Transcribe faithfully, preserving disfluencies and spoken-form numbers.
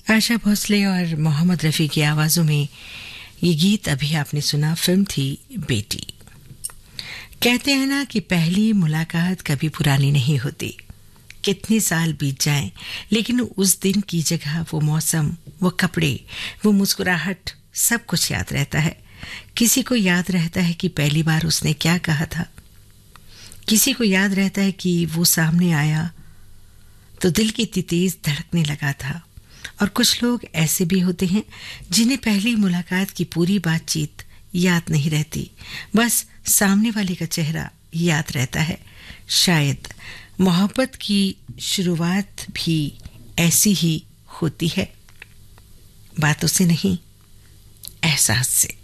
आशा भोसले और मोहम्मद रफ़ी की आवाज़ों में ये गीत अभी आपने सुना। फिल्म थी बेटी। कहते हैं ना कि पहली मुलाकात कभी पुरानी नहीं होती। कितने साल बीत जाएं, लेकिन उस दिन की जगह, वो मौसम, वो कपड़े, वो मुस्कुराहट, सब कुछ याद रहता है। किसी को याद रहता है कि पहली बार उसने क्या कहा था, किसी को याद रहता है कि वो सामने आया तो दिल की इतनी तेज धड़कने लगा था। और कुछ लोग ऐसे भी होते हैं जिन्हें पहली मुलाकात की पूरी बातचीत याद नहीं रहती, बस सामने वाले का चेहरा याद रहता है। शायद मोहब्बत की शुरुआत भी ऐसी ही होती है, बातों से नहीं, एहसास से।